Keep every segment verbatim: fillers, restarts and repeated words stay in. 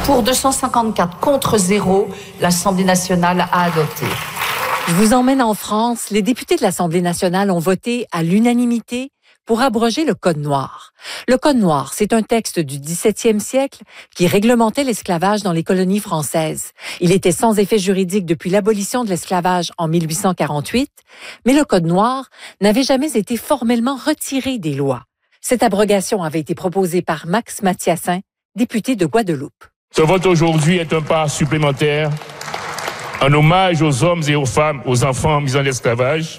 Pour deux cent cinquante-quatre contre zéro, l'Assemblée nationale a adopté. Je vous emmène en France. Les députés de l'Assemblée nationale ont voté à l'unanimité pour abroger le Code noir. Le Code noir, c'est un texte du dix-septième siècle qui réglementait l'esclavage dans les colonies françaises. Il était sans effet juridique depuis l'abolition de l'esclavage en mille huit cent quarante-huit, mais le Code noir n'avait jamais été formellement retiré des lois. Cette abrogation avait été proposée par Max Mathiassin, député de Guadeloupe. Ce vote aujourd'hui est un pas supplémentaire en hommage aux hommes et aux femmes, aux enfants mis en esclavage.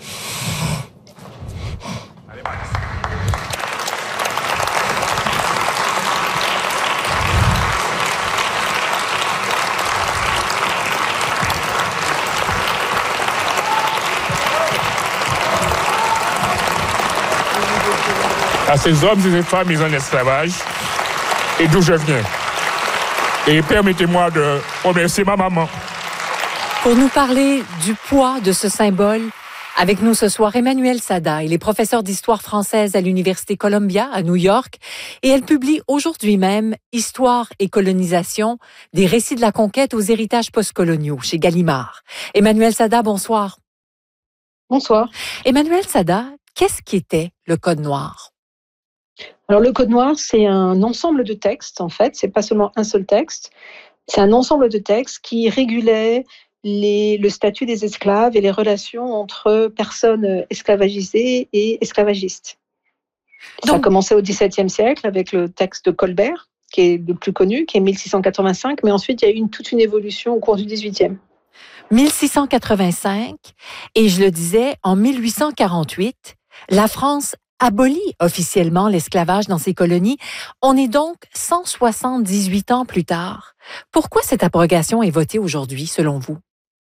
À ces hommes et ces femmes mis en esclavage et d'où je viens. Et permettez-moi de remercier ma maman. Pour nous parler du poids de ce symbole, avec nous ce soir Emmanuelle Sadat. Il est professeur d'histoire française à l'Université Columbia à New York et elle publie aujourd'hui même Histoire et colonisation, des récits de la conquête aux héritages postcoloniaux chez Gallimard. Emmanuelle Sadat, bonsoir. Bonsoir. Emmanuelle Sadat, qu'est-ce qu'était le Code noir? Alors le Code noir, c'est un ensemble de textes en fait, c'est pas seulement un seul texte, c'est un ensemble de textes qui régulait Les, le statut des esclaves et les relations entre personnes esclavagisées et esclavagistes. Donc, ça a commencé au dix-septième siècle avec le texte de Colbert, qui est le plus connu, qui est mille six cent quatre-vingt-cinq, mais ensuite il y a eu une, toute une évolution au cours du dix-huitième. mille six cent quatre-vingt-cinq, et je le disais, en mille huit cent quarante-huit, la France abolit officiellement l'esclavage dans ses colonies. On est donc cent soixante-dix-huit ans plus tard. Pourquoi cette abrogation est votée aujourd'hui, selon vous?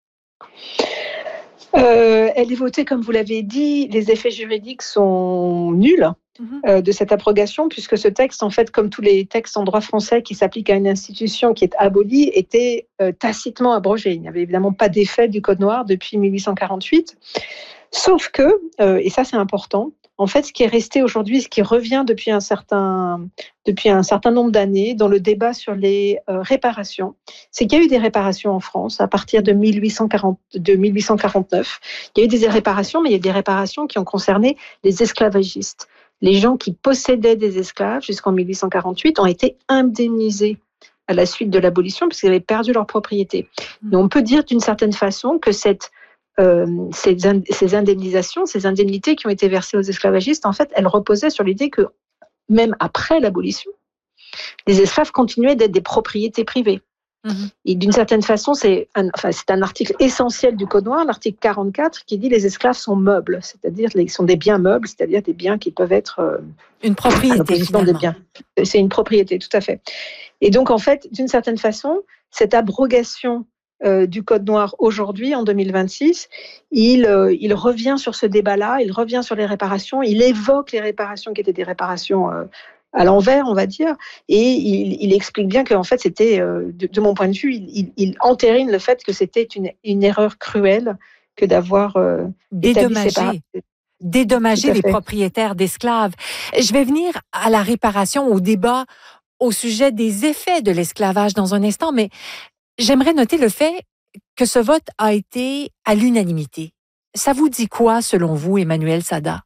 Euh, elle est votée, comme vous l'avez dit, les effets juridiques sont nuls mmh. euh, de cette abrogation, puisque ce texte, en fait, comme tous les textes en droit français qui s'appliquent à une institution qui est abolie, était euh, tacitement abrogé. Il n'y avait évidemment pas d'effet du Code noir depuis mille huit cent quarante-huit, sauf que, euh, et ça c'est important, en fait, ce qui est resté aujourd'hui, ce qui revient depuis un certain, depuis un certain nombre d'années dans le débat sur les euh, réparations, c'est qu'il y a eu des réparations en France à partir de mille huit cent quarante, de mille huit cent quarante-neuf. Il y a eu des réparations, mais il y a eu des réparations qui ont concerné les esclavagistes. Les gens qui possédaient des esclaves jusqu'en mille huit cent quarante-huit ont été indemnisés à la suite de l'abolition puisqu'ils avaient perdu leur propriété. Et on peut dire d'une certaine façon que cette Euh, ces, ces indemnisations, ces indemnités qui ont été versées aux esclavagistes, en fait, elles reposaient sur l'idée que même après l'abolition, les esclaves continuaient d'être des propriétés privées. Mmh. Et d'une certaine façon, c'est un, enfin, c'est un article essentiel du Code noir, l'article quarante-quatre, qui dit les esclaves sont meubles, c'est-à-dire qu'ils sont des biens meubles, c'est-à-dire des biens qui peuvent être euh, une propriété. Des biens. C'est une propriété, tout à fait. Et donc, en fait, d'une certaine façon, cette abrogation Euh, du Code noir aujourd'hui, en deux mille vingt-six, il, euh, il revient sur ce débat-là, il revient sur les réparations, il évoque les réparations qui étaient des réparations euh, à l'envers, on va dire, et il, il explique bien qu'en fait, c'était, euh, de, de mon point de vue, il, il, il entérine le fait que c'était une, une erreur cruelle que d'avoir euh, dédommagé, dédommager les propriétaires d'esclaves. Je vais venir à la réparation, au débat, au sujet des effets de l'esclavage dans un instant, mais j'aimerais noter le fait que ce vote a été à l'unanimité. Ça vous dit quoi, selon vous, Emmanuelle Sadat?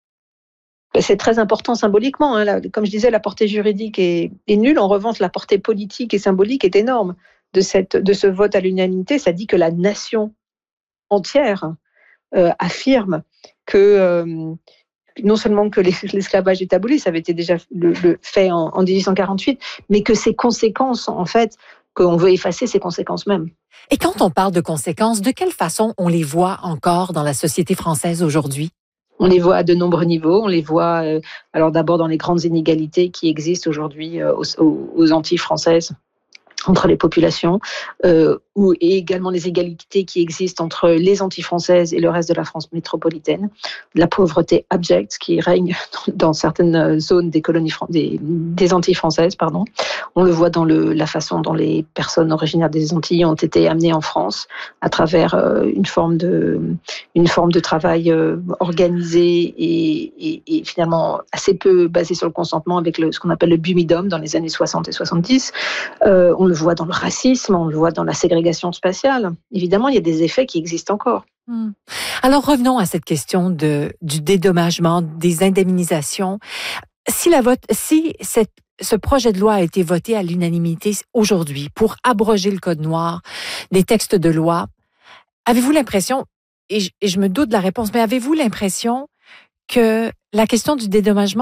C'est très important symboliquement. Hein. Là, comme je disais, la portée juridique est, est nulle. En revanche, la portée politique et symbolique est énorme de, cette, de ce vote à l'unanimité. Ça dit que la nation entière euh, affirme que euh, non seulement que l'esclavage est aboli, ça avait été déjà le, le fait en, en dix-huit cent quarante-huit, mais que ses conséquences, en fait, qu'on veut effacer ses conséquences même. Et quand on parle de conséquences, de quelle façon on les voit encore dans la société française aujourd'hui? On les voit à de nombreux niveaux. On les voit, euh, alors d'abord dans les grandes inégalités qui existent aujourd'hui euh, aux, aux Antilles françaises entre les populations. Euh, ou, et également les égalités qui existent entre les anti-françaises et le reste de la France métropolitaine, la pauvreté abjecte qui règne dans certaines zones des colonies des, des Antilles françaises, pardon. On le voit dans le, la façon dont les personnes originaires des Antilles ont été amenées en France à travers euh, une forme de, une forme de travail euh, organisé et, et, et finalement assez peu basé sur le consentement avec le, ce qu'on appelle le bumidum dans les années soixante et soixante-dix. Euh, on le voit dans le racisme, on le voit dans la ségrégation spatiale. Évidemment, il y a des effets qui existent encore. Hum. Alors revenons à cette question de, du dédommagement, des indemnisations. Si, la vote, si cette, ce projet de loi a été voté à l'unanimité aujourd'hui pour abroger le Code noir des textes de loi, avez-vous l'impression, et je, et je me doute de la réponse, mais avez-vous l'impression que la question du dédommagement